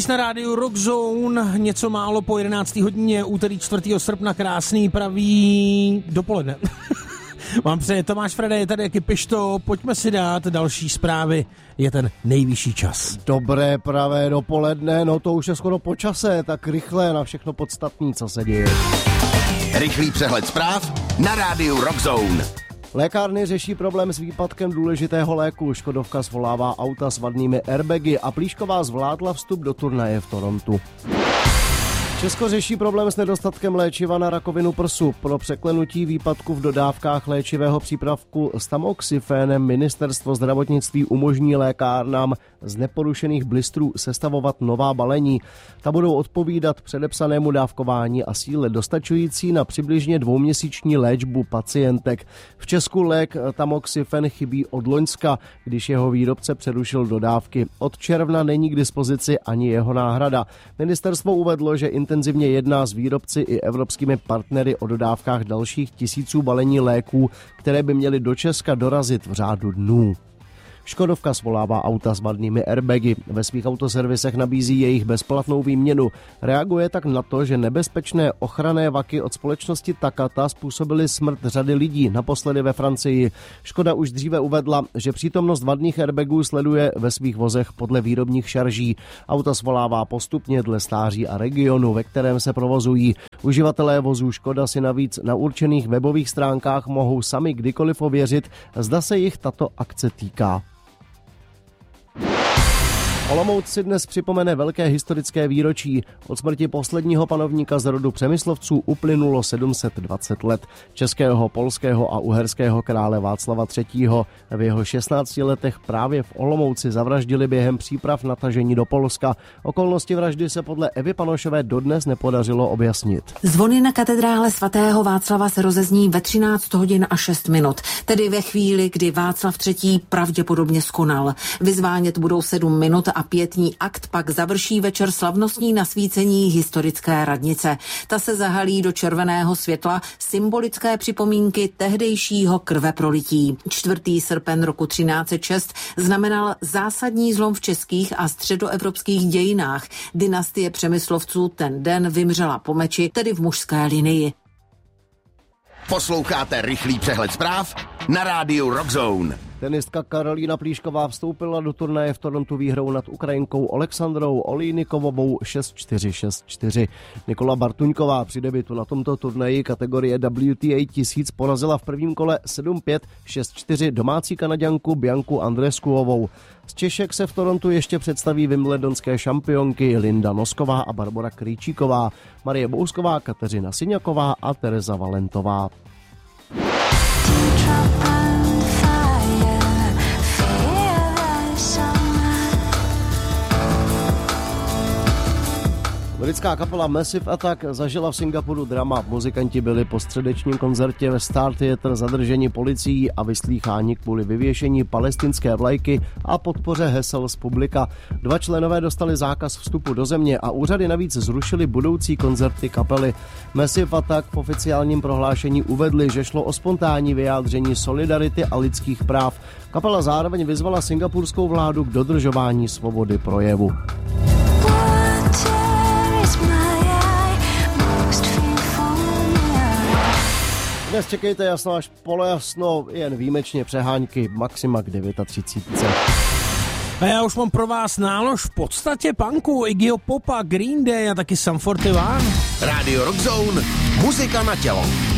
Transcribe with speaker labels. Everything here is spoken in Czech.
Speaker 1: Kiss na rádiu Rock Zone, něco málo po 11. hodině, úterý 4. srpna, krásný pravý dopoledne. Vám přeje Tomáš Freda, je tady jaký Pišto, pojďme si dát další zprávy, je ten nejvyšší čas.
Speaker 2: Dobré pravé dopoledne, no to už je skoro po čase, tak rychle na všechno podstatný, co se děje.
Speaker 3: Rychlý přehled zpráv na rádiu Rock Zone.
Speaker 2: Lékárny řeší problém s výpadkem důležitého léku, Škodovka svolává auta s vadnými airbagy a Plíšková zvládla vstup do turnaje v Torontu. Česko řeší problém s nedostatkem léčiva na rakovinu prsu. Pro překlenutí výpadku v dodávkách léčivého přípravku s tamoxifénem ministerstvo zdravotnictví umožní lékárnám z neporušených blistrů sestavovat nová balení. Ta budou odpovídat předepsanému dávkování a síle dostačující na přibližně 2měsíční léčbu pacientek. V Česku lék tamoxifen chybí od loňska, když jeho výrobce přerušil dodávky. Od června není k dispozici ani jeho náhrada. Ministerstvo uvedlo, že intenzivně jedná s výrobci i evropskými partnery o dodávkách dalších tisíců balení léků, které by měly do Česka dorazit v řádu dnů. Škodovka svolává auta s vadnými airbagy. Ve svých autoservisech nabízí jejich bezplatnou výměnu. Reaguje tak na to, že nebezpečné ochranné vaky od společnosti Takata způsobily smrt řady lidí, naposledy ve Francii. Škoda už dříve uvedla, že přítomnost vadných airbagů sleduje ve svých vozech podle výrobních šarží. Auta svolává postupně dle stáří a regionu, ve kterém se provozují. Uživatelé vozů Škoda si navíc na určených webových stránkách mohou sami kdykoliv ověřit, zda se jich tato akce týká. Olomouc si dnes připomene velké historické výročí. Od smrti posledního panovníka z rodu Přemyslovců uplynulo 720 let. Českého, polského a uherského krále Václava III. V jeho 16 letech právě v Olomouci zavraždili během příprav na tažení do Polska. Okolnosti vraždy se podle Evy Panošové dodnes nepodařilo objasnit.
Speaker 4: Zvony na katedrále svatého Václava se rozezní ve 13 hodin a 6 minut, tedy ve chvíli, kdy Václav III. Pravděpodobně skonal. Vyzvánět budou 7 minut a pietní akt pak završí večer slavnostní nasvícení historické radnice. Ta se zahalí do červeného světla symbolické připomínky tehdejšího krveprolití. 4. srpen roku 1306 znamenal zásadní zlom v českých a středoevropských dějinách. Dynastie Přemyslovců ten den vymřela po meči, tedy v mužské linii.
Speaker 3: Posloucháte rychlý přehled zpráv na rádiu Rock Zone.
Speaker 2: Tenistka Karolína Plíšková vstoupila do turnaje v Torontu výhrou nad Ukrajinkou Alexandrou Olejnikovovou 6-4, 6-4. Nikola Bartuňková při debutu na tomto turnaji kategorie WTA 1000 porazila v prvním kole 7-5, 6-4 domácí Kanaďanku Bianku Andreskuovou. Z Češek se v Torontu ještě představí wimbledonské šampionky Linda Nosková a Barbora Krejčíková, Marie Bousková, Kateřina Syňaková a Tereza Valentová. Britská kapela Massive Attack zažila v Singapuru drama. Muzikanti byli po středečním koncertě ve Star Theatre zadrženi policií a vyslýcháni kvůli vyvěšení palestinské vlajky a podpoře hesel z publika. 2 členové dostali zákaz vstupu do země a úřady navíc zrušili budoucí koncerty kapely. Massive Attack v oficiálním prohlášení uvedli, že šlo o spontánní vyjádření solidarity a lidských práv. Kapela zároveň vyzvala singapurskou vládu k dodržování svobody projevu. Dnes čekejte jasno až polojasno, jen výjimečně přehánky, maxima k 39.
Speaker 1: A já už mám pro vás nálož v podstatě punku, Iggyho Popa, Green Day a taky Sum 41.
Speaker 3: Radio Rock Zone, muzika na tělo.